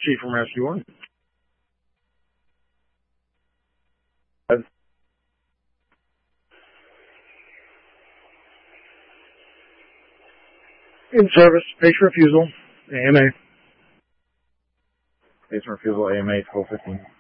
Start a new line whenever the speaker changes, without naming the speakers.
Chief from Rescue 1. In service, patient refusal, AMA. Patient refusal, AMA 1215.